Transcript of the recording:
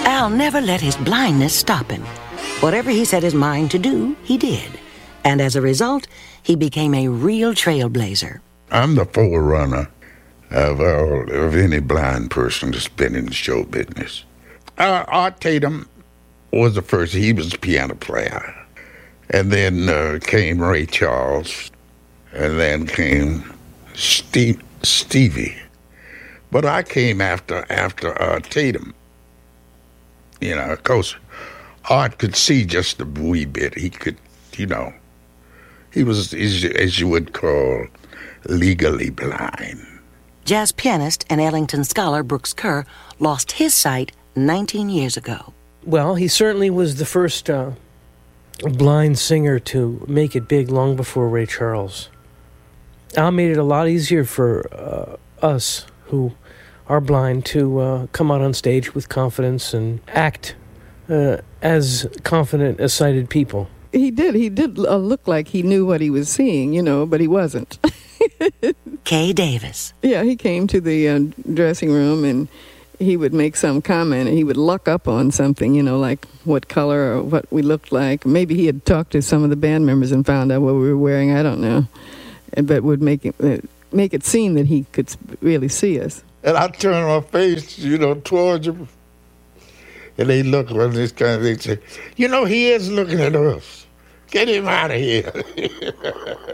Al never let his blindness stop him. Whatever he set his mind to do, he did. And as a result, he became a real trailblazer. I'm the forerunner of any blind person that's been in the show business. Art Tatum was the first. He was a piano player. And then came Ray Charles. And then came Stevie. But I came after Tatum. You know, of course, Art could see just a wee bit. He could, you know, he was, as you would call, legally blind. Jazz pianist and Ellington scholar Brooks Kerr lost his sight 19 years ago. Well, he certainly was the first blind singer to make it big long before Ray Charles. Al made it a lot easier for us who are blind to come out on stage with confidence and act as confident as sighted people. He did look like he knew what he was seeing, you know, but he wasn't. Kay Davis. Yeah, he came to the dressing room and he would make some comment and he would luck up on something, you know, like what color or what we looked like. Maybe he had talked to some of the band members and found out what we were wearing, I don't know. But would make it seem that he could really see us. And I turned my face, you know, towards him. And they look at this kind of thing, say, you know, he is looking at us. Get him out of here.